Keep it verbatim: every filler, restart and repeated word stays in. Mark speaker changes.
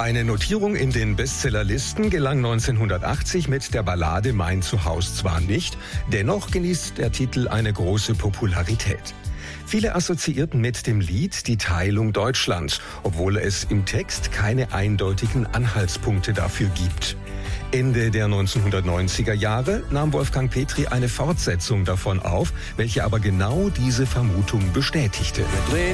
Speaker 1: Eine Notierung in den Bestsellerlisten gelang neunzehnhundertachtzig mit der Ballade Mein Zuhause zwar nicht, dennoch genießt der Titel eine große Popularität. Viele assoziierten mit dem Lied die Teilung Deutschlands, obwohl es im Text keine eindeutigen Anhaltspunkte dafür gibt. Ende der neunzehnhundertneunziger Jahre nahm Wolfgang Petri eine Fortsetzung davon auf, welche aber genau diese Vermutung bestätigte.